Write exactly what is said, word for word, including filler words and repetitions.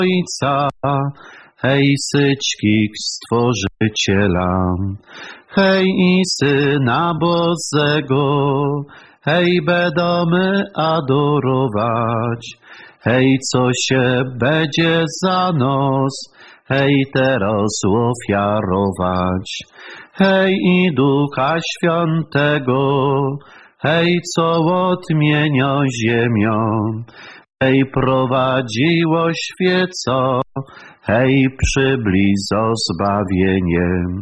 Ojca, hej, syćki Stworzyciela, hej i Syna Bożego, hej, będziemy adorować, hej, co się będzie za nos, hej, teraz ofiarować, hej, i Ducha Świętego, hej, co odmienia ziemią, hej, prowadziło świeco, hej, przybliżo zbawienie.